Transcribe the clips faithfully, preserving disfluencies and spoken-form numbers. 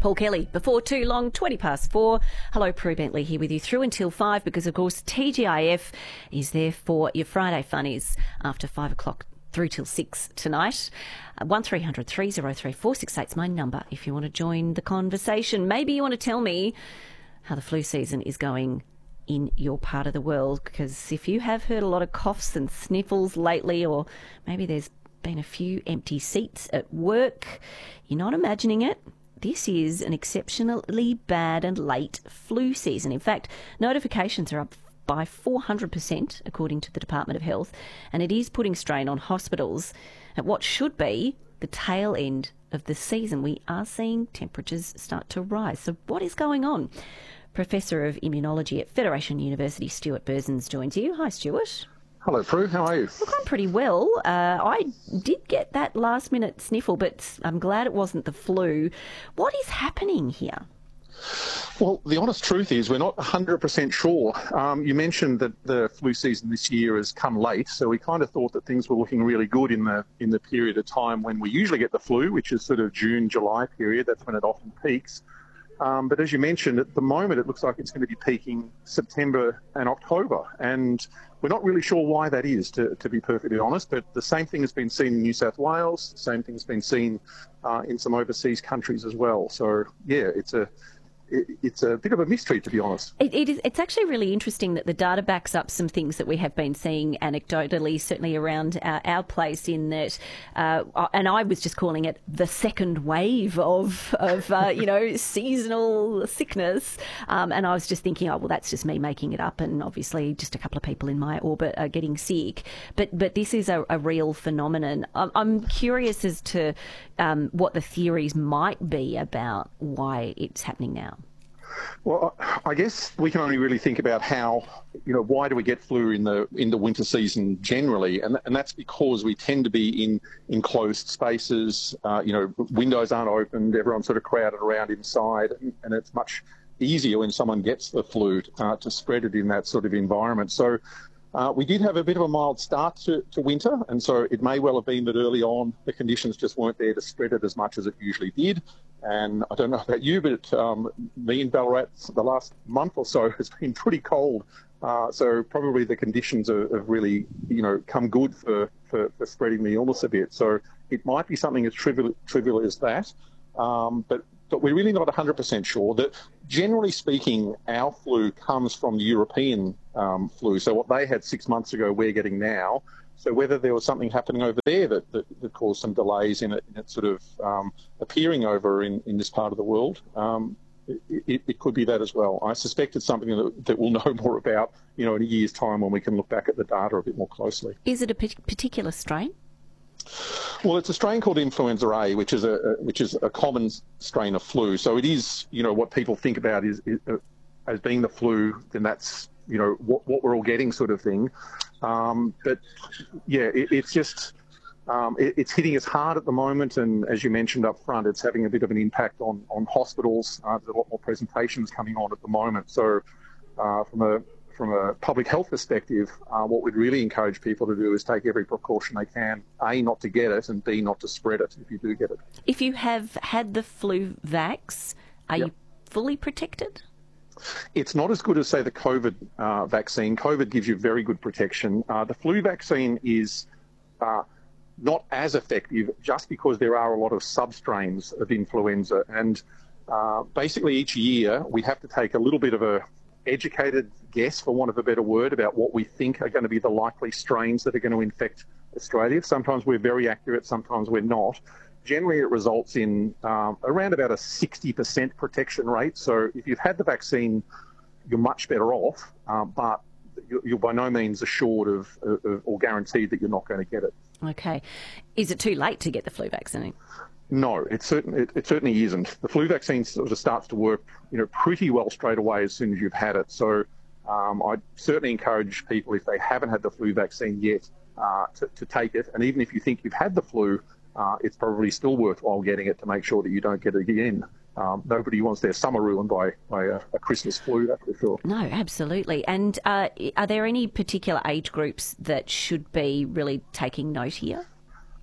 Paul Kelly, before too long, twenty past four. Hello, Prue Bentley here with you through until five because, of course, T G I F is there for your Friday funnies after five o'clock through till six tonight. Uh, one three hundred three oh three four six eight is my number if you want to join the conversation. Maybe you want to tell me how the flu season is going in your part of the world, because if you have heard a lot of coughs and sniffles lately, or maybe there's been a few empty seats at work, you're not imagining it. This is an exceptionally bad and late flu season. In fact, notifications are up by four hundred percent, according to the Department of Health, and it is putting strain on hospitals at what should be the tail end of the season. We are seeing temperatures start to rise. So what is going on? Professor of Immunology at Federation University, Stuart Bursens, joins you. Hi, Stuart. Hello, Prue. How are you? Look, I'm pretty well. Uh, I did get that last-minute sniffle, but I'm glad it wasn't the flu. What is happening here? Well, the honest truth is we're not one hundred percent sure. Um, you mentioned that the flu season this year has come late, so we kind of thought that things were looking really good in the in the period of time when we usually get the flu, which is sort of June, July period. That's when it often peaks. Um, but as you mentioned, at the moment, it looks like it's going to be peaking September and October. And we're not really sure why that is, to, to be perfectly honest. But the same thing has been seen in New South Wales. The same thing has been seen uh, in some overseas countries as well. So, yeah, it's a... It's a bit of a mystery, to be honest. It, it is, it's actually really interesting that the data backs up some things that we have been seeing anecdotally, certainly around our, our place, in that, uh, and I was just calling it the second wave of, of uh, you know, seasonal sickness. Um, and I was just thinking, oh, well, that's just me making it up. And obviously just a couple of people in my orbit are getting sick. But but this is a, a real phenomenon. I'm, I'm curious as to um, what the theories might be about why it's happening now. Well, I guess we can only really think about how, you know, why do we get flu in the in the winter season generally, and and that's because we tend to be in enclosed spaces. Uh, you know, windows aren't opened, everyone's sort of crowded around inside, and, and it's much easier when someone gets the flu uh, to spread it in that sort of environment. So uh, we did have a bit of a mild start to, to winter, and so it may well have been that early on the conditions just weren't there to spread it as much as it usually did. And I don't know about you, but um, me in Ballarat the last month or so has been pretty cold. Uh, so probably the conditions are, have really, you know, come good for, for, for spreading the illness a bit. So it might be something as trivial, trivial as that. Um, but, but we're really not one hundred percent sure. That generally speaking, our flu comes from the European um, flu. So what they had six months ago, we're getting now. So whether there was something happening over there that, that, that caused some delays in it, in it sort of um, appearing over in, in this part of the world, um, it, it could be that as well. I suspect it's something that, that we'll know more about, you know, in a year's time when we can look back at the data a bit more closely. Is it a particular strain? Well, it's a strain called influenza A, which is a, a which is a common strain of flu. So it is, you know, what people think about is, is uh, as being the flu, then that's, you know, what, what we're all getting sort of thing. Um, but, yeah, it, it's just, um, it, it's hitting us hard at the moment. And as you mentioned up front, it's having a bit of an impact on, on hospitals. Uh, there's a lot more presentations coming on at the moment. So uh, from a from a public health perspective, uh, what we'd really encourage people to do is take every precaution they can, A, not to get it, and B, not to spread it if you do get it. If you have had the flu vax, are yep. you fully protected? It's not as good as, say, the COVID uh, vaccine. COVID gives you very good protection. Uh, the flu vaccine is uh, not as effective just because there are a lot of substrains of influenza. And uh, basically each year we have to take a little bit of a educated guess, for want of a better word, about what we think are going to be the likely strains that are going to infect Australia. Sometimes we're very accurate, sometimes we're not. Generally, it results in um, around about a sixty percent protection rate. So if you've had the vaccine, you're much better off, um, but you're, you're by no means assured of, of or guaranteed that you're not going to get it. Okay. Is it too late to get the flu vaccine? No, it, certain, it, it certainly isn't. The flu vaccine sort of starts to work, you know, pretty well straight away as soon as you've had it. So um, I'd certainly encourage people, if they haven't had the flu vaccine yet, uh, to, to take it. And even if you think you've had the flu, uh, it's probably still worthwhile getting it to make sure that you don't get it again. Um, nobody wants their summer ruined by, by a, a Christmas flu, that's for sure. No, absolutely. And uh, are there any particular age groups that should be really taking note here?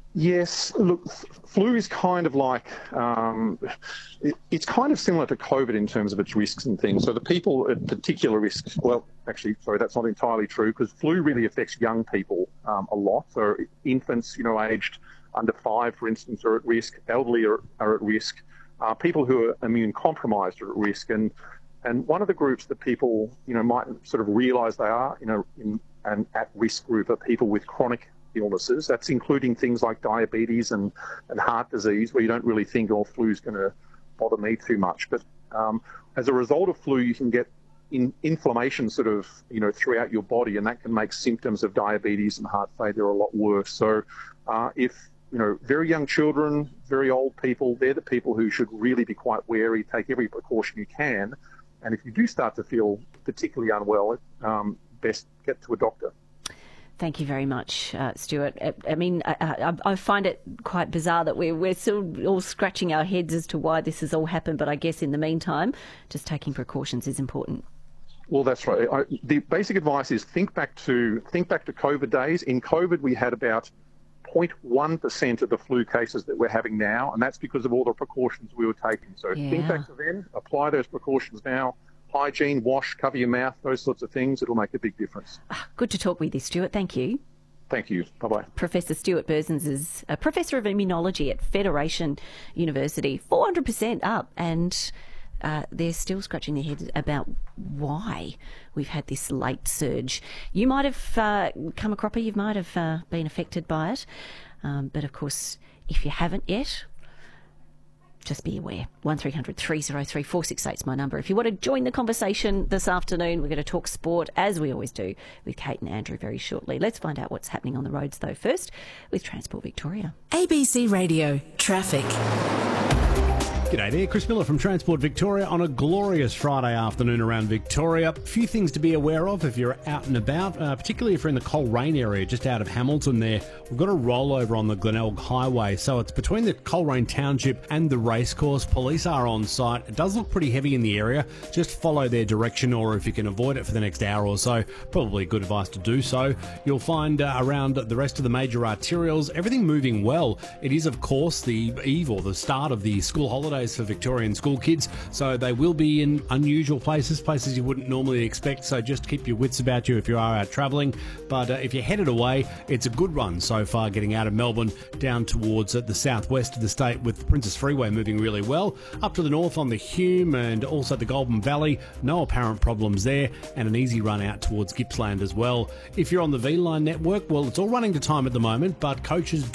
Yes, look, flu is kind of like, um, it, it's kind of similar to COVID in terms of its risks and things. So the people at particular risk, well, actually, sorry, that's not entirely true, because flu really affects young people um, a lot. So infants, you know, aged under five, for instance, are at risk. Elderly are, are at risk. Uh, people who are immune compromised are at risk. And and one of the groups that people, you know, might sort of realise they are, you know, in an at-risk group are people with chronic illnesses. That's including things like diabetes and, and heart disease, where you don't really think, oh, flu's going to bother me too much. But um, as a result of flu, you can get in, inflammation sort of, you know, throughout your body, and that can make symptoms of diabetes and heart failure a lot worse. So uh, if, you know, very young children, very old people, they're the people who should really be quite wary, take every precaution you can. And if you do start to feel particularly unwell, um, best get to a doctor. Thank you very much, uh, Stuart. I, I mean, I, I, I find it quite bizarre that we're, we're still all scratching our heads as to why this has all happened, but I guess in the meantime, just taking precautions is important. Well, that's right. I, the basic advice is think back to think back to COVID days. In COVID, we had about zero point one percent of the flu cases that we're having now, and that's because of all the precautions we were taking. So yeah. think back to then, apply those precautions now. Hygiene, wash, cover your mouth, those sorts of things. It'll make a big difference. Good to talk with you, Stuart. Thank you. Thank you. Bye-bye. Professor Stuart Bursens is a Professor of Immunology at Federation University. four hundred percent up, and uh, they're still scratching their heads about why we've had this late surge. You might have uh, come a cropper, you might have uh, been affected by it, um, but of course, if you haven't yet, just be aware. one three hundred three oh three four six eight is my number. If you want to join the conversation this afternoon, we're going to talk sport, as we always do, with Kate and Andrew very shortly. Let's find out what's happening on the roads, though, first with Transport Victoria. A B C Radio Traffic. G'day there, Chris Miller from Transport Victoria on a glorious Friday afternoon around Victoria. A few things to be aware of if you're out and about, uh, particularly if you're in the Coleraine area, just out of Hamilton there. We've got a rollover on the Glenelg Highway, so it's between the Coleraine Township and the racecourse. Police are on site. It does look pretty heavy in the area. Just follow their direction, or if you can avoid it for the next hour or so, probably good advice to do so. You'll find uh, around the rest of the major arterials, everything moving well. It is, of course, the eve or the start of the school holidays for Victorian school kids, so they will be in unusual places, places you wouldn't normally expect, so just keep your wits about you if you are out travelling. But uh, if you're headed away, it's a good run so far getting out of Melbourne down towards uh, the southwest of the state, with the Princess Freeway moving really well. Up to the north on the Hume and also the Golden Valley, no apparent problems there, and an easy run out towards Gippsland as well. If you're on the V-Line network, well, it's all running to time at the moment, but coaches